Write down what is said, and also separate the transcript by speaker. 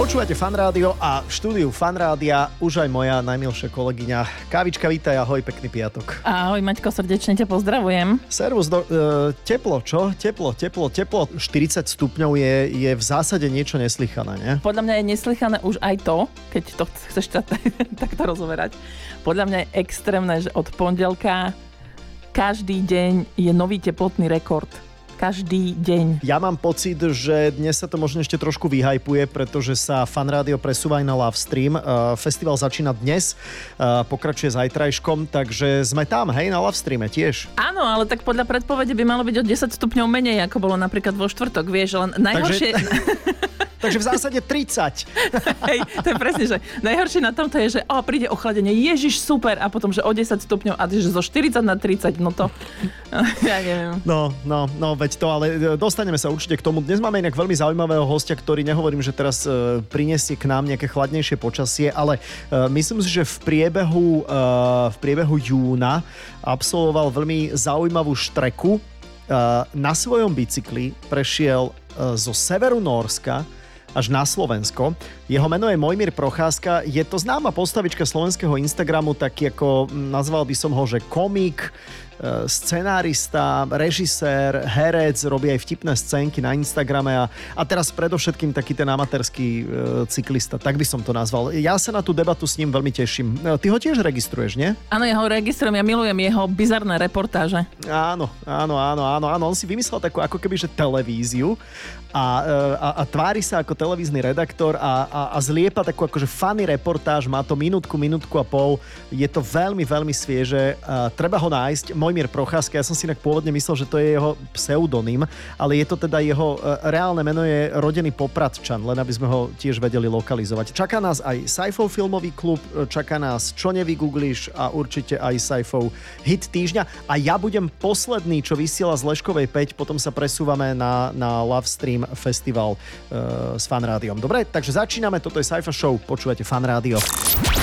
Speaker 1: Počúvate Fan Rádio a v štúdiu Fan Rádia už aj moja najmilšia kolegyňa Kávička, vítaj, ahoj, pekný piatok.
Speaker 2: Ahoj Maťko, srdečne ťa pozdravujem.
Speaker 1: Servus, teplo, čo? Teplo. 40 stupňov je v zásade niečo neslychané, nie?
Speaker 2: Podľa mňa je neslychané už aj to, keď to chceš takto rozoberať. Podľa mňa je extrémne, že od pondelka každý deň je nový teplotný rekord. Každý deň.
Speaker 1: Ja mám pocit, že dnes sa to možno ešte trošku vyhypuje, pretože sa Fan Rádio presúva aj na live stream. Festival začína dnes, pokračuje zajtrajškom, takže sme tam, hej, na live streame tiež.
Speaker 2: Áno, ale tak podľa predpovede by malo byť o 10 stupňov menej, ako bolo napríklad vo štvrtok, vieš, ale najhoršie...
Speaker 1: Takže v zásade 30.
Speaker 2: Hej, to je presne, že najhoršie na tomto je, že príde ochladenie, ježiš, super, a potom, že o 10 stupňov a že zo 40 na 30, no to, ja neviem.
Speaker 1: No, veď to, ale dostaneme sa určite k tomu. Dnes máme inak veľmi zaujímavého hostia, ktorý nehovorím, že teraz prinesie k nám nejaké chladnejšie počasie, ale myslím si, že v priebehu júna absolvoval veľmi zaujímavú štreku. Na svojom bicykli prešiel zo severu Nórska až na Slovensko. Jeho meno je Mojmír Procházka. Je to známa postavička slovenského Instagramu, taký ako nazval by som ho, že komik, scenárista, režisér, herec, robí aj vtipné scénky na Instagrame a teraz predovšetkým taký ten amatérský cyklista, tak by som to nazval. Ja sa na tú debatu s ním veľmi teším. Ty ho tiež registruješ, nie?
Speaker 2: Áno, ja ho registrujem, ja milujem jeho bizarné reportáže.
Speaker 1: Áno. On si vymyslel takú ako keby, že televíziu a tvári sa ako televízny redaktor a zliepa takú akože funny reportáž, má to minútku a pol, je to veľmi, veľmi svieže, treba ho nájsť. Mojmír Procházka, ja som si inak pôvodne myslel, že to je jeho pseudonym, ale je to teda jeho reálne meno je rodený Popradčan, len aby sme ho tiež vedeli lokalizovať. Čaká nás aj Saifov filmový klub, čaká nás Čo nevygoogliš a určite aj Saifov hit týždňa a ja budem posledný, čo vysiela z Leškovej 5, potom sa presúvame na live stream festival s Fan Rádiom. Dobre, takže začíname, toto je Saifa Show, počúvate Fan Rádio.